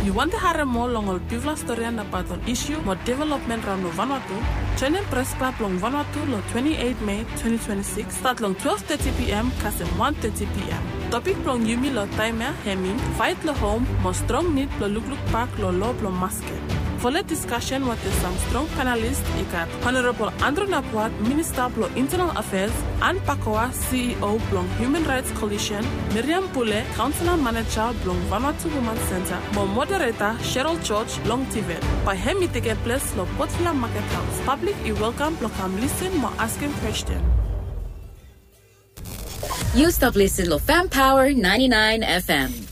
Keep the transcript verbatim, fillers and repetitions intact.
You want to have more long ol pivla story and about an issue more development round no Vanuatu? Join in press club long Vanuatu lo twenty-eighth May twenty twenty-six start long twelve thirty p.m. kasem one thirty p.m. Topic long yumi lo time hemi fight lo home mo strong need lo look look park lo lob lo masket. For the discussion with some strong panelists, ikat Honorable Andrew Napuat, Minister for Internal Affairs, Anne Pakoa, C E O Blong Human Rights Coalition, Miriam Pule, Councillor Manager Blong Vanuatu Women's Center, Mo Moderator Cheryl George Long Tivet. By him it take place lo Potfila Market House. Public is welcome to come listen more asking question. You stop listening to Fam Power ninety-nine F M.